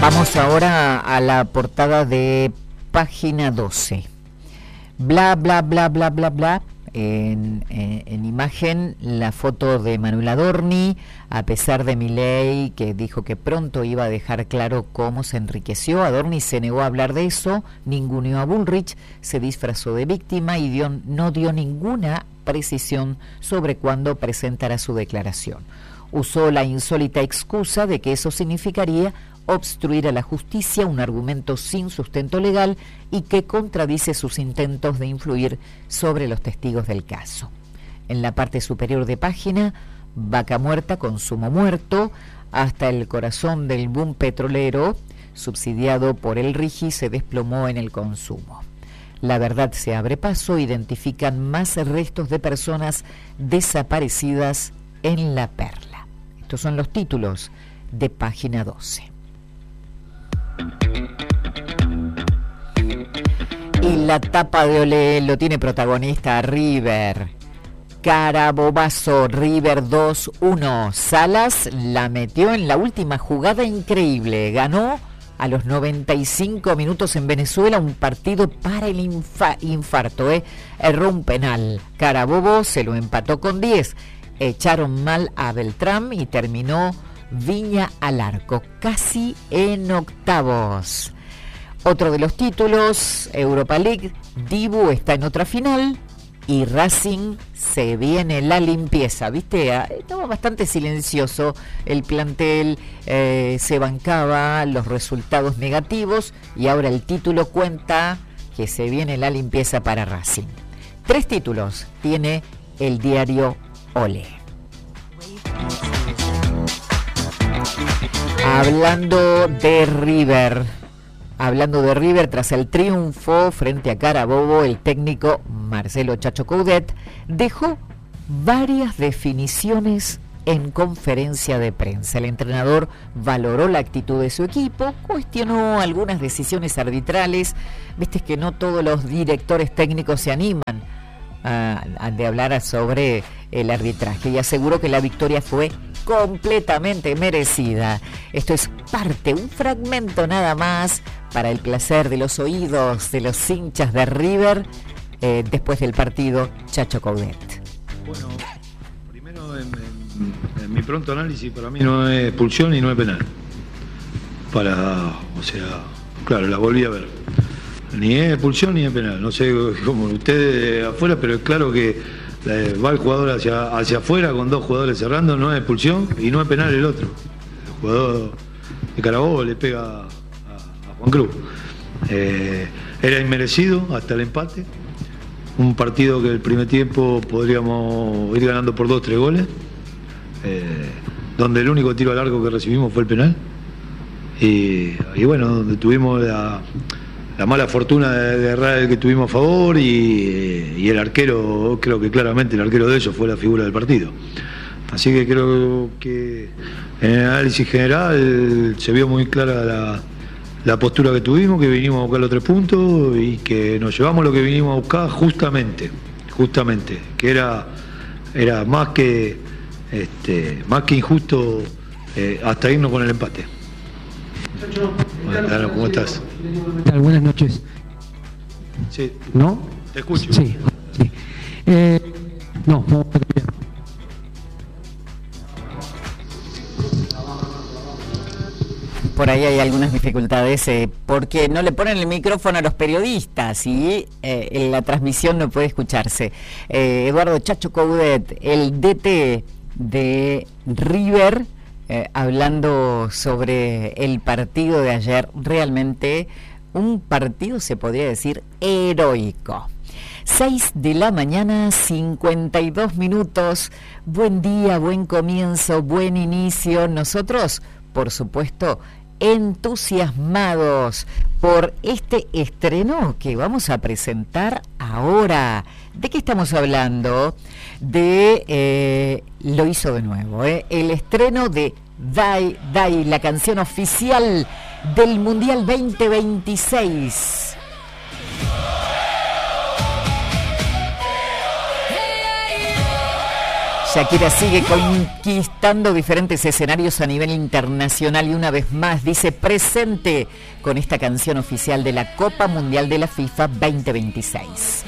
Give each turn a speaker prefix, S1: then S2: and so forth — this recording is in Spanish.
S1: Vamos ahora a la portada de Página 12. Bla, bla, bla, bla, bla, bla. En imagen, la foto de Manuel Adorni, a pesar de Milei, que dijo que pronto iba a dejar claro cómo se enriqueció. Adorni se negó a hablar de eso, ninguneó a Bullrich, se disfrazó de víctima y no dio ninguna precisión sobre cuándo presentará su declaración. Usó la insólita excusa de que eso significaría obstruir a la justicia, un argumento sin sustento legal y que contradice sus intentos de influir sobre los testigos del caso. En la parte superior de página, vaca muerta, consumo muerto, hasta el corazón del boom petrolero, subsidiado por el RIGI, se desplomó en el consumo. La verdad se abre paso, identifican más restos de personas desaparecidas en La Perla. Estos son los títulos de Página 12. Y la tapa de Olé lo tiene protagonista River. Carabobazo, River 2-1. Salas la metió en la última jugada increíble. Ganó a los 95 minutos en Venezuela, un partido para el infarto. Erró un penal. Carabobo se lo empató con 10. Echaron mal a Beltrán y terminó Viña al arco, casi en octavos. Otro de los títulos, Europa League, Dibu está en otra final y Racing se viene la limpieza. ¿Viste? Estaba bastante silencioso el plantel, se bancaba los resultados negativos y ahora el título cuenta que se viene la limpieza para Racing. 3 títulos tiene el diario Olé. Hablando de River, tras el triunfo frente a Carabobo, el técnico Marcelo Chacho Coudet dejó varias definiciones en conferencia de prensa. El entrenador valoró la actitud de su equipo, cuestionó algunas decisiones arbitrales. Viste que no todos los directores técnicos se animan de hablar sobre el arbitraje y aseguró que la victoria fue completamente merecida. Esto es un fragmento nada más para el placer de los oídos de los hinchas de River después del partido Chacho Coudet.
S2: Bueno, primero en mi pronto análisis, para mí no es expulsión y no es penal. Claro, la volví a ver. Ni es expulsión ni es penal. No sé cómo ustedes afuera, pero es claro que va el jugador hacia afuera con 2 jugadores cerrando, no es expulsión y no es penal el otro. El jugador de Carabobo le pega a Juan Cruz. Era inmerecido hasta el empate. Un partido que el primer tiempo podríamos ir ganando por 2-3 goles, donde el único tiro al arco que recibimos fue el penal. Y bueno, donde tuvimos la mala fortuna de errar el que tuvimos a favor y el arquero, creo que claramente el arquero de ellos fue la figura del partido. Así que creo que en el análisis general se vio muy clara la postura que tuvimos, que vinimos a buscar los 3 puntos y que nos llevamos lo que vinimos a buscar justamente, que era más que injusto hasta irnos con el empate. Bueno, ¿cómo estás?
S3: Buenas noches.
S2: Sí.
S3: ¿No?
S2: Te escucho.
S3: Sí. No.
S1: Por ahí hay algunas dificultades porque no le ponen el micrófono a los periodistas y en la transmisión no puede escucharse. Eduardo Chacho Coudet, el DT de River, hablando sobre el partido de ayer, realmente un partido se podría decir heroico. 6 de la mañana, 52 minutos. Buen día, buen comienzo, buen inicio. Nosotros, por supuesto, entusiasmados por este estreno que vamos a presentar ahora. ¿De qué estamos hablando? Lo hizo de nuevo, el estreno de Dai Dai, la canción oficial del Mundial 2026. Shakira sigue conquistando diferentes escenarios a nivel internacional y una vez más dice presente con esta canción oficial de la Copa Mundial de la FIFA 2026.